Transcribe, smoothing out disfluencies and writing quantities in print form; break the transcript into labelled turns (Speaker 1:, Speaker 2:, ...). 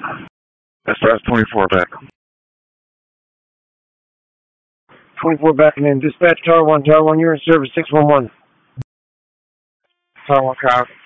Speaker 1: That's 24 back.
Speaker 2: 24 back and then dispatch Tower 1. Tower 1, you're in service 611. Tower 1, copy.